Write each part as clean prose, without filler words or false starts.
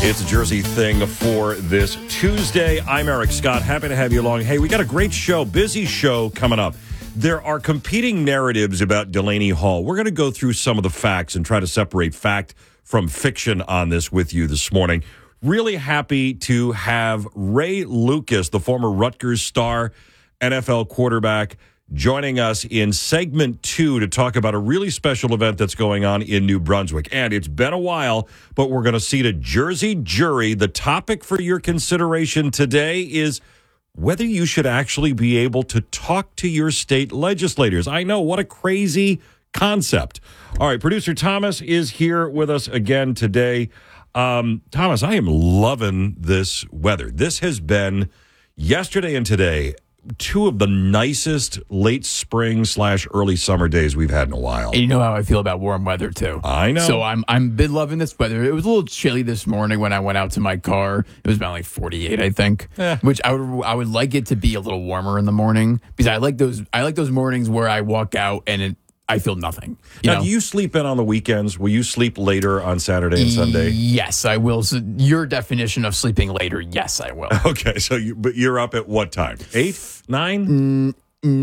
It's a Jersey thing for this Tuesday. I'm Eric Scott. Happy to have you along. Hey, we got a great show, busy show coming up. There are competing narratives about Delaney Hall. We're going to go through some of the facts and try to separate fact from fiction on this with you this morning. Really happy to have Ray Lucas, the former Rutgers star, NFL quarterback, joining us in segment 2 to talk about a really special event that's going on in New Brunswick. And it's been a while, but we're going to seat a Jersey jury. The topic for your consideration today is whether you should actually be able to talk to your state legislators. I know, what a crazy concept. All right, producer Thomas is here with us again today. Thomas, I am loving this weather. This has been, yesterday and today, two of the nicest late spring / early summer days we've had in a while. And you know how I feel about warm weather too. I know. So I'm been loving this weather. It was a little chilly this morning when I went out to my car. It was about like 48, I think. Which I would like it to be a little warmer in the morning because I like those mornings where I walk out and I feel nothing. Now, do you sleep in on the weekends? Will you sleep later on Saturday and Sunday? Yes, I will. So your definition of sleeping later, yes, I will. Okay, so you're up at what time? 8, 9?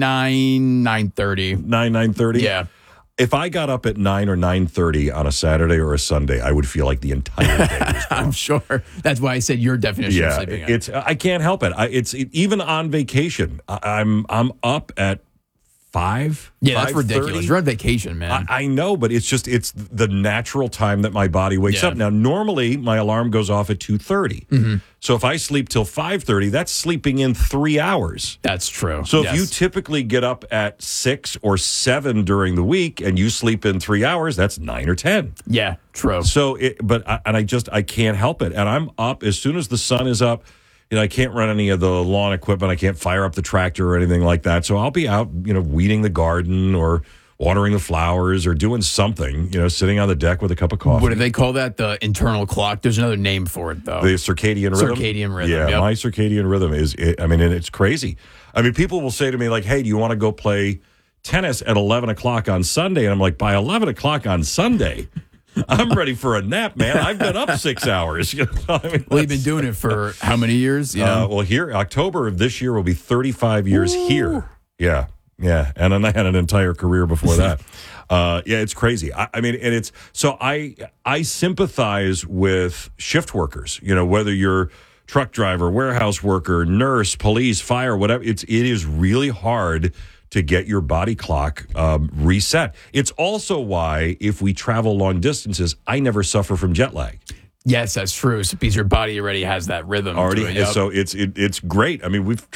9:30. 9:30? Yeah. If I got up at 9 or 9:30 on a Saturday or a Sunday, I would feel like the entire day was gone. I'm sure. That's why I said your definition of sleeping in. I can't help it. Even on vacation, I'm up at 5. Yeah, that's ridiculous. You're on vacation, man. I know, but it's the natural time that my body wakes up. Now, normally my alarm goes off at 2:30. Mm-hmm. So if I sleep till 5:30, that's sleeping in 3 hours. That's true. So if you typically get up at 6 or 7 during the week and you sleep in 3 hours, that's 9 or 10. Yeah, true. So, I can't help it. And I'm up as soon as the sun is up. I can't run any of the lawn equipment. I can't fire up the tractor or anything like that. So I'll be out, weeding the garden or watering the flowers or doing something, sitting on the deck with a cup of coffee. What do they call that? The internal clock? There's another name for it, though. The circadian rhythm? Circadian rhythm, yeah. Yep. My circadian rhythm and it's crazy. I mean, people will say to me, like, hey, do you want to go play tennis at 11 o'clock on Sunday? And I'm like, by 11 o'clock on Sunday, I'm ready for a nap, man. I've been up 6 hours. Well, you've been doing it for how many years? Well, here, October of this year will be 35 years here. Yeah. And then I had an entire career before that. It's crazy. I sympathize with shift workers, whether you're truck driver, warehouse worker, nurse, police, fire, whatever. It is really hard to get your body clock reset. It's also why, if we travel long distances, I never suffer from jet lag. Yes, that's true. It's because your body already has that rhythm. So it's great. I mean, we've